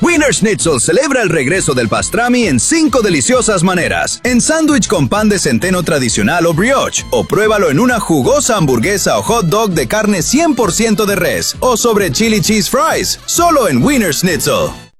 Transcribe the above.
Wiener Schnitzel celebra el regreso del pastrami en 5 deliciosas maneras. En sándwich con pan de centeno tradicional o brioche. O pruébalo en una jugosa hamburguesa o hot dog de carne 100% de res. O sobre chili cheese fries. Solo en Wiener Schnitzel.